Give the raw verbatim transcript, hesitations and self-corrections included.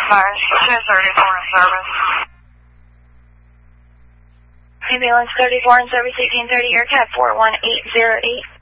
Fire two thirty-four in service. Ambulance thirty-four in service, eighteen thirty, AirCat four one eight zero eight.